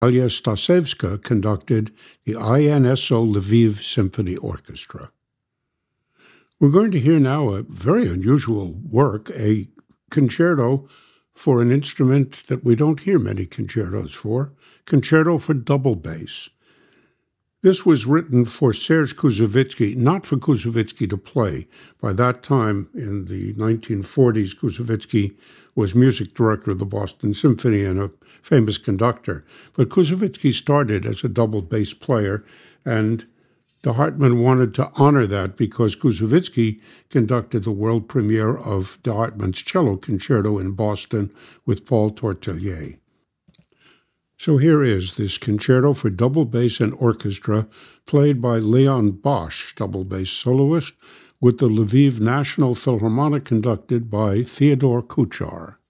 Natalia Stasevska conducted the INSO Lviv Symphony Orchestra. We're going to hear now a very unusual work, a concerto for an instrument that we don't hear many concertos for, concerto for double bass. This was written for Serge Koussevitzky, not for Koussevitzky to play. By that time, in the 1940s, Koussevitzky was music director of the Boston Symphony and a famous conductor. But Koussevitzky started as a double bass player, and de Hartmann wanted to honor that because Koussevitzky conducted the world premiere of de Hartmann's cello concerto in Boston with Paul Tortelier. So here is this concerto for double bass and orchestra played by Leon Bosch, double bass soloist, with the Lviv National Philharmonic conducted by Theodore Kuchar.